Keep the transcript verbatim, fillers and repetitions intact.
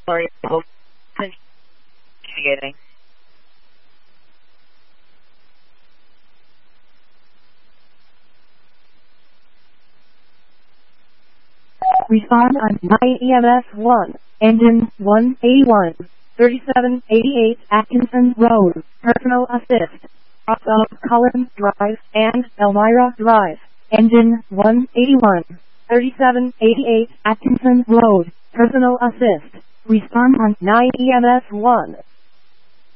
variable conjugating. Respond on nine E M S one, engine one eighty-one, thirty-seven eighty-eight Atkinson Road, personal assist, off of Collins Drive and Elmira Drive, engine one eighty-one, thirty-seven eighty-eight Atkinson Road, personal assist. Respond on nine E M S one.